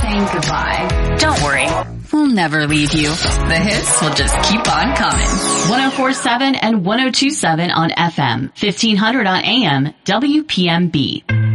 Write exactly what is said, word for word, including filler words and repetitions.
saying goodbye. Don't worry. We'll never leave you. The hits will just keep on coming. one oh four point seven and one oh two point seven on F M. fifteen hundred on A M. W P M B.